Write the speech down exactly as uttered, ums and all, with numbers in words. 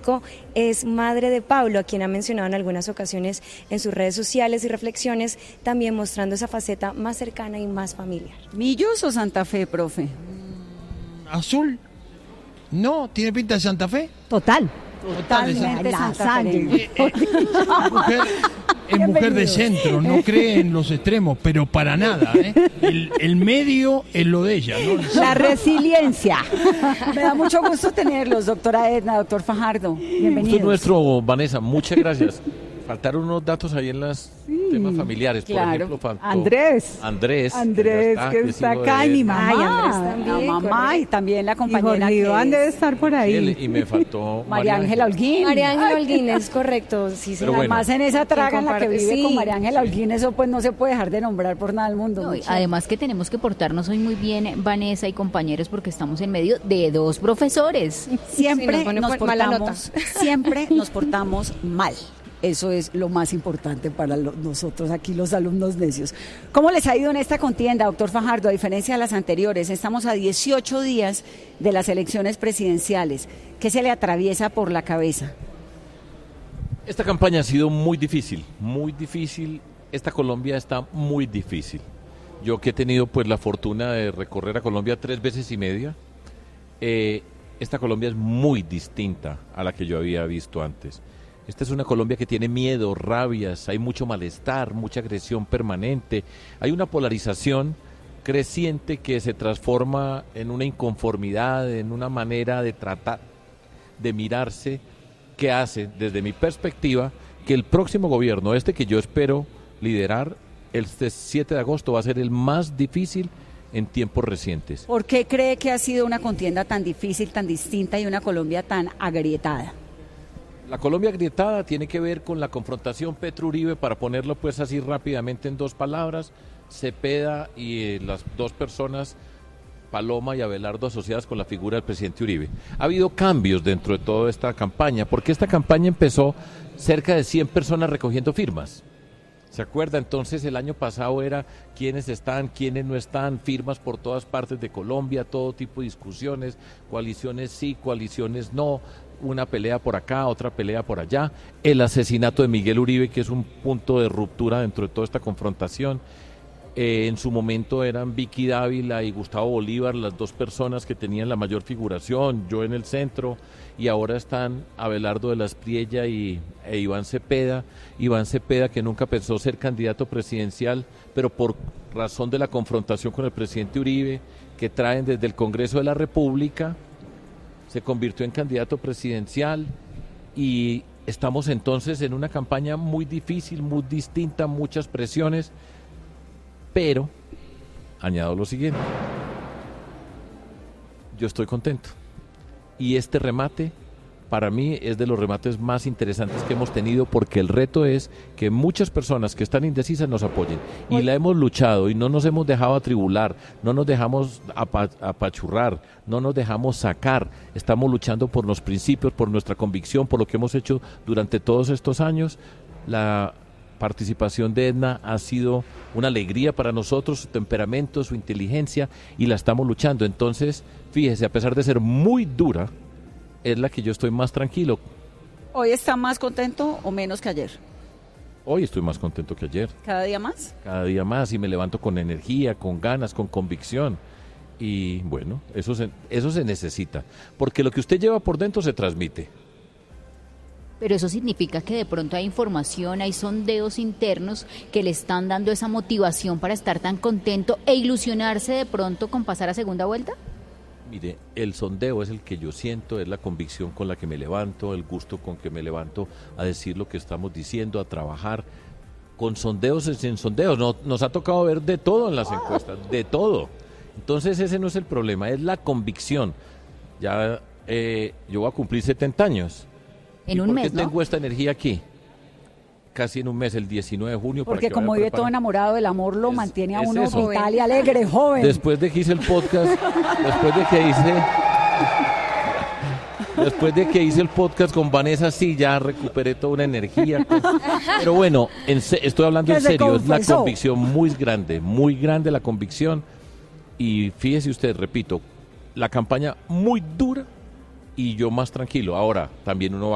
México, es madre de Pablo, a quien ha mencionado en algunas ocasiones en sus redes sociales y reflexiones, también mostrando esa faceta más cercana y más familiar. ¿Millos o Santa Fe, profe? ¿Azul? No, ¿tiene pinta de Santa Fe? Total. Totalmente Santa Fe. Eh, eh, es mujer, es mujer de centro, no cree en los extremos, pero para nada. ¿eh? El, el medio es lo de ella, ¿no? La resiliencia. Me da mucho gusto tenerlos, doctora Edna, doctor Fajardo. Bienvenidos. Gusto nuestro, Vanessa, muchas gracias. Faltaron unos datos ahí en los sí, temas familiares, claro. por ejemplo, faltó Andrés. Andrés. Andrés, está, que que está hijo acá, de y mi Edna. mamá. Ay, Andrés también, la mamá correcto. y también la Y compañera Jorge Iván que debe es estar por ahí. Y, y me faltó María Ángela Holguín. María Ángela Holguín, es correcto, sí, sí. Pero bueno. Además en esa traga en la que comparte, vive sí. con María Ángela Holguín, eso pues no se puede dejar de nombrar por nada del mundo. No, y Mucho. además que tenemos que portarnos hoy muy bien, Vanessa y compañeros, porque estamos en medio de dos profesores. Siempre Sí, nos pone nos por mala portamos, siempre nos portamos mal. Eso es lo más importante para lo, nosotros aquí, los alumnos necios. ¿Cómo les ha ido en esta contienda, doctor Fajardo? A diferencia de las anteriores, estamos a dieciocho días de las elecciones presidenciales. ¿Qué se le atraviesa por la cabeza? Esta campaña ha sido muy difícil, muy difícil. Esta Colombia está muy difícil. Yo que he tenido pues la fortuna de recorrer a Colombia tres veces y media, eh, esta Colombia es muy distinta a la que yo había visto antes. Esta es una Colombia que tiene miedo, rabias, hay mucho malestar, mucha agresión permanente, hay una polarización creciente que se transforma en una inconformidad, en una manera de tratar, de mirarse, que hace, desde mi perspectiva, que el próximo gobierno, este que yo espero liderar, el siete de agosto va a ser el más difícil en tiempos recientes. ¿Por qué cree que ha sido una contienda tan difícil, tan distinta y una Colombia tan agrietada? La Colombia agrietada tiene que ver con la confrontación Petro-Uribe, para ponerlo pues así rápidamente en dos palabras, Cepeda y eh, las dos personas, Paloma y Abelardo, asociadas con la figura del presidente Uribe. Ha habido cambios dentro de toda esta campaña, porque esta campaña empezó cerca de cien personas recogiendo firmas. ¿Se acuerda? Entonces el año pasado era quiénes están, quiénes no están, firmas por todas partes de Colombia, todo tipo de discusiones, coaliciones sí, coaliciones no, una pelea por acá, otra pelea por allá, el asesinato de Miguel Uribe, que es un punto de ruptura dentro de toda esta confrontación. Eh, en su momento eran Vicky Dávila y Gustavo Bolívar las dos personas que tenían la mayor figuración, yo en el centro, y ahora están Abelardo de la Espriella y e Iván Cepeda, Iván Cepeda que nunca pensó ser candidato presidencial, pero por razón de la confrontación con el presidente Uribe, que traen desde el Congreso de la República, se convirtió en candidato presidencial, y estamos entonces en una campaña muy difícil, muy distinta, muchas presiones, pero añado lo siguiente, yo estoy contento, y este remate para mí es de los remates más interesantes que hemos tenido, porque el reto es que muchas personas que están indecisas nos apoyen, y la hemos luchado y no nos hemos dejado atribular, no nos dejamos apa- apachurrar, no nos dejamos sacar, estamos luchando por los principios, por nuestra convicción, por lo que hemos hecho durante todos estos años. La participación de Edna ha sido una alegría para nosotros, su temperamento, su inteligencia, y la estamos luchando. Entonces, fíjese, a pesar de ser muy dura, es la que yo estoy más tranquilo. ¿Hoy está más contento o menos que ayer? Hoy estoy más contento que ayer. ¿Cada día más? Cada día más, y me levanto con energía, con ganas, con convicción. Y bueno, eso se, eso se necesita, porque lo que usted lleva por dentro se transmite. Pero eso significa que de pronto hay información, hay sondeos internos que le están dando esa motivación para estar tan contento e ilusionarse de pronto con pasar a segunda vuelta. Mire, el sondeo es el que yo siento, es la convicción con la que me levanto, el gusto con que me levanto a decir lo que estamos diciendo, a trabajar. Con sondeos y sin sondeos, no, nos ha tocado ver de todo en las encuestas, de todo. Entonces ese no es el problema, es la convicción. Ya eh, yo voy a cumplir setenta años. En ¿Y un por mes, qué ¿no? tengo esta energía aquí? Casi en un mes, el diecinueve de junio. Porque para que como vaya vive todo preparando. enamorado, el amor lo Es- mantiene a es uno eso. vital y alegre, joven. Después de que hice el podcast, después de que hice... Después de que hice el podcast con Vanessa, sí, ya recuperé toda una energía. Pero bueno, en se- estoy hablando Que en se serio, es la confesó. convicción muy grande, muy grande la convicción. Y fíjese usted, repito, la campaña muy dura y yo más tranquilo. Ahora, también uno va